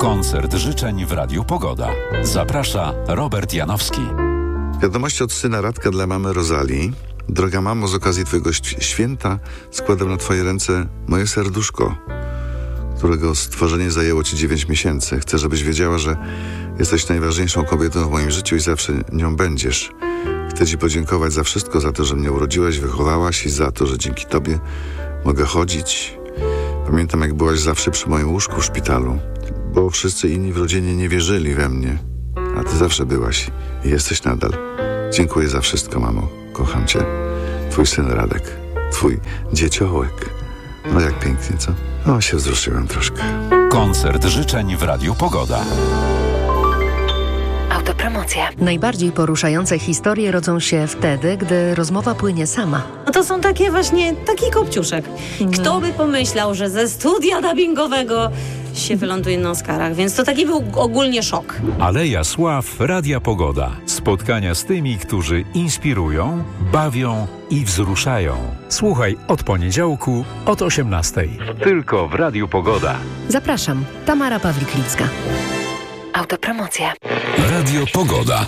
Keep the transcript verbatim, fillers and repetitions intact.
Koncert życzeń w Radiu Pogoda. Zaprasza Robert Janowski. Wiadomość od syna Radka dla mamy Rozalii. Droga mamo, z okazji twojego święta składam na twoje ręce moje serduszko, którego stworzenie zajęło ci dziewięć miesięcy. Chcę, żebyś wiedziała, że jesteś najważniejszą kobietą w moim życiu i zawsze nią będziesz. Chcę ci podziękować za wszystko, za to, że mnie urodziłaś, wychowałaś i za to, że dzięki tobie mogę chodzić. Pamiętam, jak byłaś zawsze przy moim łóżku w szpitalu, bo wszyscy inni w rodzinie nie wierzyli we mnie, a ty zawsze byłaś i jesteś nadal. Dziękuję za wszystko, mamo. Kocham cię. Twój syn Radek. Twój dzieciołek. No jak pięknie, co? O, się wzruszyłem troszkę. Koncert życzeń w Radiu Pogoda. Autopromocja. Najbardziej poruszające historie rodzą się wtedy, gdy rozmowa płynie sama. No to są takie właśnie, taki kopciuszek. Kto by pomyślał, że ze studia dubbingowego się wyląduje na Oscarach, więc to taki był ogólnie szok. Aleja Sław, Radia Pogoda. Spotkania z tymi, którzy inspirują, bawią i wzruszają. Słuchaj od poniedziałku od osiemnastej. Tylko w Radiu Pogoda. Zapraszam, Tamara Pawlik-Licka. Autopromocja. Radio Pogoda.